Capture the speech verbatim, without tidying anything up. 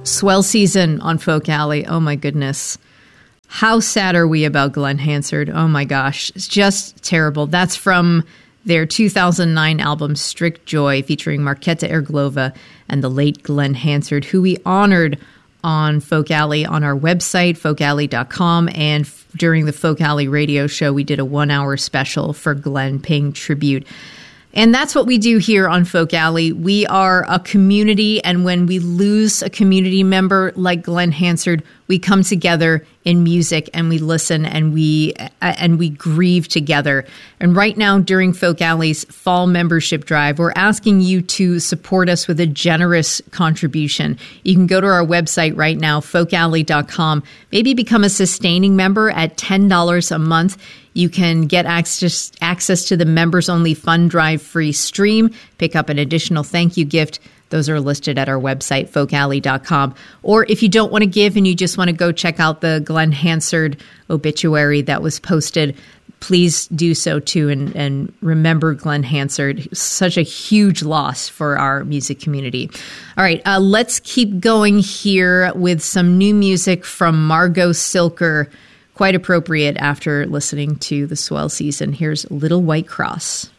Swell season on Folk Alley. Oh my goodness. How sad are we about Glen Hansard? Oh my gosh. It's just terrible. That's from their two thousand nine album Strict Joy, featuring Marketa Erglova and the late Glen Hansard, who we honored on Folk Alley on our website, folk alley dot com. And f- during the Folk Alley radio show, we did a one-hour special for Glen, paying tribute. And that's what we do here on Folk Alley. We are a community, and when we lose a community member like Glen Hansard, we come together in music and we listen and we uh, and we grieve together. And right now, during Folk Alley's fall membership drive, we're asking you to support us with a generous contribution. You can go to our website right now, folk alley dot com. Maybe become a sustaining member at ten dollars a month. You can get access access to the members-only fund drive free stream, pick up an additional thank you gift. Those are listed at our website, folk alley dot com. Or if you don't want to give and you just want to go check out the Glen Hansard obituary that was posted, please do so too. And, and remember Glen Hansard, such a huge loss for our music community. All right, uh, let's keep going here with some new music from Margot Silker. Quite appropriate after listening to the Swell season. Here's Little White Cross.